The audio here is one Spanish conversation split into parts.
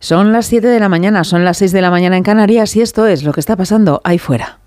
Son las 7 de la mañana, son las 6 de la mañana en Canarias y esto es lo que está pasando ahí fuera.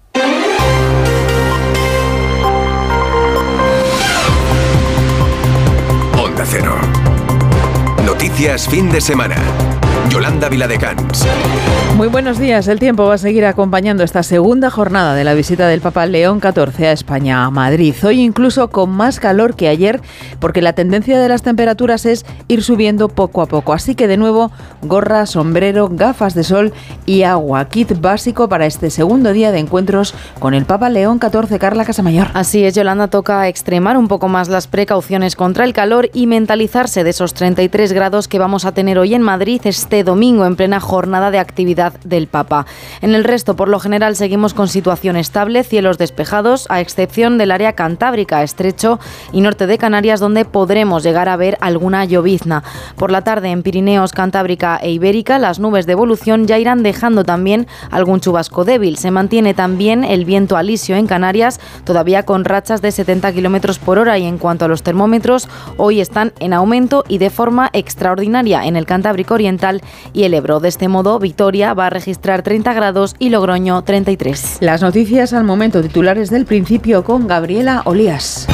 Onda Cero. Noticias fin de semana. Yolanda Viladecans. Muy buenos días. El tiempo va a seguir acompañando esta segunda jornada de la visita del Papa León XIV a España, a Madrid. Hoy incluso con más calor que ayer, porque la tendencia de las temperaturas es ir subiendo poco a poco. Así que de nuevo, gorra, sombrero, gafas de sol y agua. Kit básico para este segundo día de encuentros con el Papa León XIV. Carla Casamayor. Así es, Yolanda, toca extremar un poco más las precauciones contra el calor y mentalizarse de esos 33 grados que vamos a tener hoy en Madrid este domingo en plena jornada de actividad del Papa. En el resto, por lo general, seguimos con situación estable, cielos despejados, a excepción del área cantábrica, estrecho y norte de Canarias, donde podremos llegar a ver alguna llovizna. Por la tarde, en Pirineos, Cantábrica e Ibérica, las nubes de evolución ya irán dejando también algún chubasco débil. Se mantiene también el viento alisio en Canarias, todavía con rachas de 70 km por hora, y en cuanto a los termómetros, hoy están en aumento y de forma extraordinaria en el Cantábrico Oriental y el Ebro. De este modo, Vitoria va a registrar 30 grados y Logroño 33. Las noticias al momento, titulares del principio con Gabriela Olías.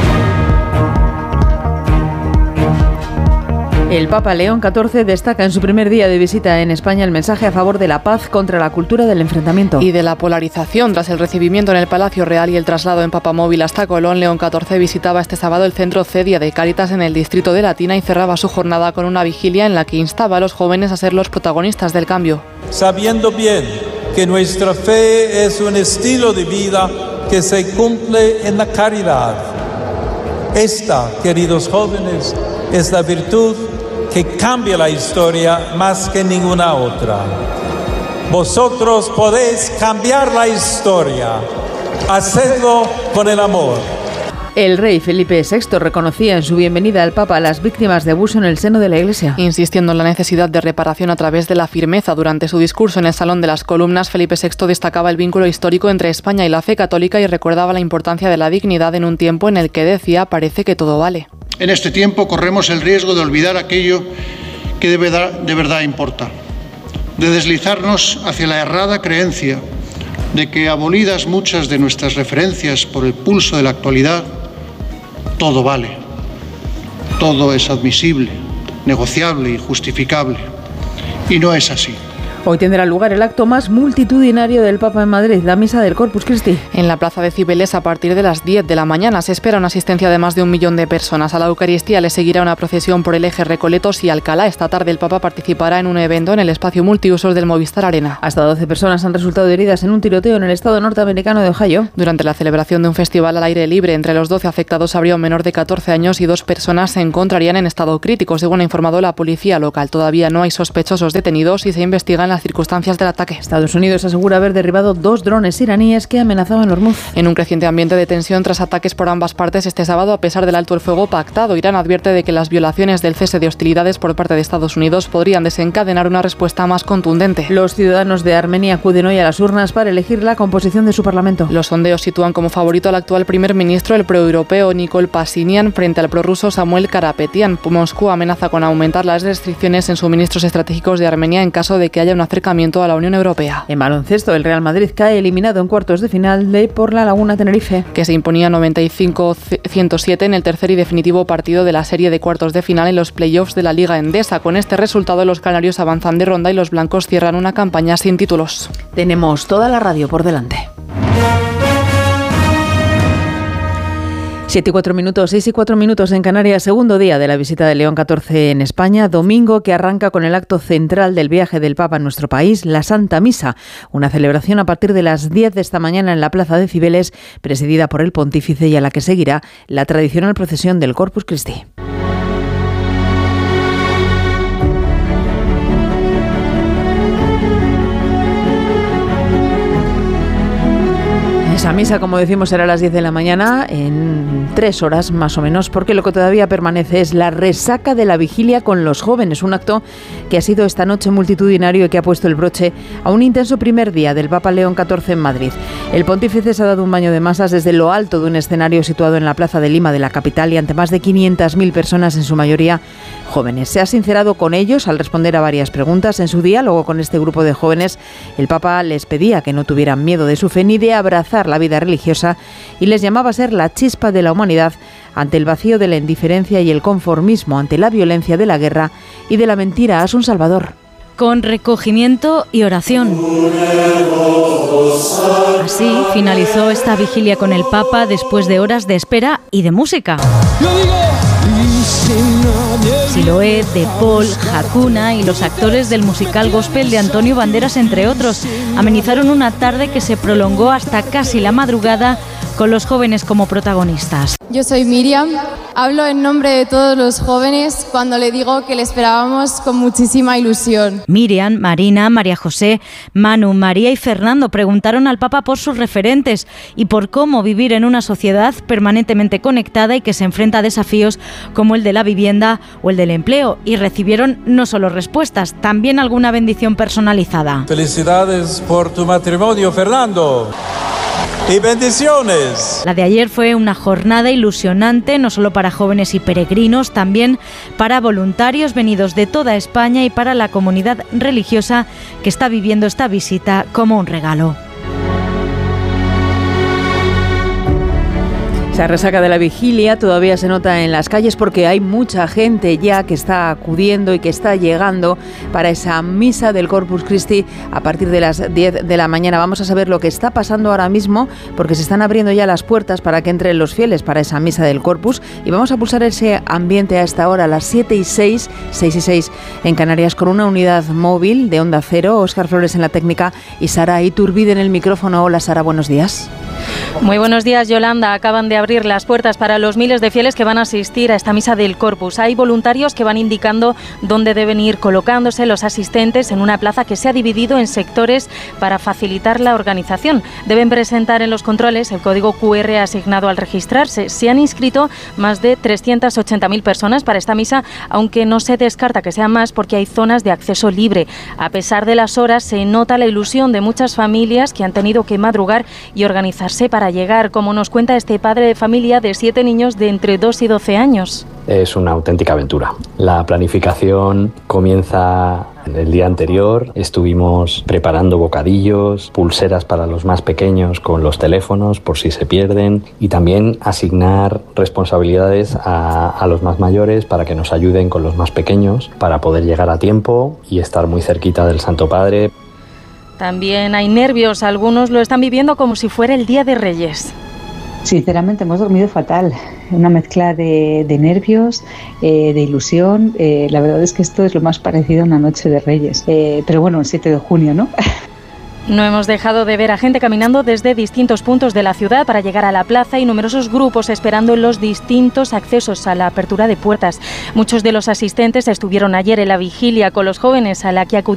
El Papa León XIV destaca en su primer día de visita en España el mensaje a favor de la paz contra la cultura del enfrentamiento. Y de la polarización. Tras el recibimiento en el Palacio Real y el traslado en papamóvil hasta Colón, León XIV visitaba este sábado el centro Cedia de Cáritas en el distrito de Latina y cerraba su jornada con una vigilia en la que instaba a los jóvenes a ser los protagonistas del cambio. Sabiendo bien que nuestra fe es un estilo de vida que se cumple en la caridad. Esta, queridos jóvenes, es la virtud que cambia la historia más que ninguna otra. Vosotros podéis cambiar la historia. Hacedlo con el amor. El rey Felipe VI reconocía en su bienvenida al Papa a las víctimas de abuso en el seno de la Iglesia. Insistiendo en la necesidad de reparación a través de la firmeza. Durante su discurso en el Salón de las Columnas, Felipe VI destacaba el vínculo histórico entre España y la fe católica y recordaba la importancia de la dignidad en un tiempo en el que, decía, parece que todo vale. En este tiempo corremos el riesgo de olvidar aquello que de verdad importa, de deslizarnos hacia la errada creencia de que, abolidas muchas de nuestras referencias por el pulso de la actualidad, todo vale, todo es admisible, negociable y justificable. Y no es así. Hoy tendrá lugar el acto más multitudinario del Papa en Madrid, la misa del Corpus Christi. En la plaza de Cibeles, a partir de las 10 de la mañana, se espera una asistencia de más de 1 millón de personas. A la Eucaristía le seguirá una procesión por el eje Recoletos y Alcalá. Esta tarde el Papa participará en un evento en el espacio multiusos del Movistar Arena. Hasta 12 personas han resultado heridas en un tiroteo en el estado norteamericano de Ohio. Durante la celebración de un festival al aire libre, entre los 12 afectados habría un menor de 14 años y 2 personas se encontrarían en estado crítico, según ha informado la policía local. Todavía no hay sospechosos detenidos y se investigan las circunstancias del ataque. Estados Unidos asegura haber derribado 2 drones iraníes que amenazaban Hormuz. En un creciente ambiente de tensión tras ataques por ambas partes este sábado, a pesar del alto el fuego pactado, Irán advierte de que las violaciones del cese de hostilidades por parte de Estados Unidos podrían desencadenar una respuesta más contundente. Los ciudadanos de Armenia acuden hoy a las urnas para elegir la composición de su parlamento. Los sondeos sitúan como favorito al actual primer ministro, el proeuropeo Nikol Pashinyan, frente al prorruso Samuel Karapetyan. Moscú amenaza con aumentar las restricciones en suministros estratégicos de Armenia en caso de que haya un acercamiento a la Unión Europea. En baloncesto, el Real Madrid cae eliminado en cuartos de final por la Laguna Tenerife, que se imponía 95-107 en el tercer y definitivo partido de la serie de cuartos de final en los playoffs de la Liga Endesa. Con este resultado, los canarios avanzan de ronda y los blancos cierran una campaña sin títulos. Tenemos toda la radio por delante. 7 y 4 minutos, 6 y 4 minutos en Canarias, segundo día de la visita de León XIV en España, domingo que arranca con el acto central del viaje del Papa en nuestro país, la Santa Misa, una celebración a partir de las 10 de esta mañana en la plaza de Cibeles, presidida por el pontífice y a la que seguirá la tradicional procesión del Corpus Christi. Esa misa, como decimos, será a las 10 de la mañana, en 3 horas más o menos, porque lo que todavía permanece es la resaca de la vigilia con los jóvenes, un acto que ha sido esta noche multitudinario y que ha puesto el broche a un intenso primer día del Papa León XIV en Madrid. El pontífice se ha dado un baño de masas desde lo alto de un escenario situado en la Plaza de Lima de la capital y ante más de 500.000 personas, en su mayoría jóvenes. Se ha sincerado con ellos al responder a varias preguntas. En su diálogo con este grupo de jóvenes, el Papa les pedía que no tuvieran miedo de su fe ni de abrazar la vida religiosa y les llamaba a ser la chispa de la humanidad ante el vacío de la indiferencia y el conformismo, ante la violencia de la guerra y de la mentira. A un Salvador. Con recogimiento y oración. Así finalizó esta vigilia con el Papa después de horas de espera y de música. Siloé, De Paul, Hakuna y los actores del musical gospel de Antonio Banderas, entre otros, amenizaron una tarde que se prolongó hasta casi la madrugada con los jóvenes como protagonistas. Yo soy Miriam, hablo en nombre de todos los jóvenes cuando le digo que le esperábamos con muchísima ilusión. Miriam, Marina, María José, Manu, María y Fernando preguntaron al Papa por sus referentes y por cómo vivir en una sociedad permanentemente conectada y que se enfrenta a desafíos como el de la vivienda o el del empleo, y recibieron no solo respuestas, también alguna bendición personalizada. Felicidades por tu matrimonio, Fernando. Y bendiciones. La de ayer fue una jornada ilusionante, no solo para jóvenes y peregrinos, también para voluntarios venidos de toda España y para la comunidad religiosa que está viviendo esta visita como un regalo. Esa resaca de la vigilia todavía se nota en las calles porque hay mucha gente ya que está acudiendo y que está llegando para esa misa del Corpus Christi a partir de las 10 de la mañana. Vamos a saber lo que está pasando ahora mismo porque se están abriendo ya las puertas para que entren los fieles para esa misa del Corpus, y vamos a pulsar ese ambiente a esta hora, a las 7:06, 6:06 en Canarias, con una unidad móvil de Onda Cero. Óscar Flores en la técnica y Sara Iturbide en el micrófono. Hola Sara, buenos días. Muy buenos días, Yolanda. Acaban de abrir las puertas para los miles de fieles que van a asistir a esta misa del Corpus. Hay voluntarios que van indicando dónde deben ir colocándose los asistentes en una plaza que se ha dividido en sectores para facilitar la organización. Deben presentar en los controles el código QR asignado al registrarse. Se han inscrito más de 380.000 personas para esta misa, aunque no se descarta que sean más porque hay zonas de acceso libre. A pesar de las horas, se nota la ilusión de muchas familias que han tenido que madrugar y organizarse para llegar, como nos cuenta este padre de familia de 7 niños de entre 2 y 12 años. Es una auténtica aventura. La planificación comienza el día anterior. Estuvimos preparando bocadillos, pulseras para los más pequeños con los teléfonos por si se pierden, y también asignar responsabilidades a los más mayores para que nos ayuden con los más pequeños para poder llegar a tiempo y estar muy cerquita del Santo Padre. También hay nervios, algunos lo están viviendo como si fuera el Día de Reyes. Sinceramente hemos dormido fatal, una mezcla de nervios, de ilusión. La verdad es que esto es lo más parecido a una noche de Reyes, pero bueno, el 7 de junio, ¿no? No hemos dejado de ver a gente caminando desde distintos puntos de la ciudad para llegar a la plaza y numerosos grupos esperando en los distintos accesos a la apertura de puertas. Muchos de los asistentes estuvieron ayer en la vigilia con los jóvenes a la que acudieron